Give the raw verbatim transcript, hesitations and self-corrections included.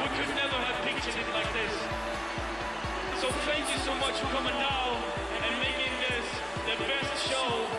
we could never have pictured it like this. So thank you so much for coming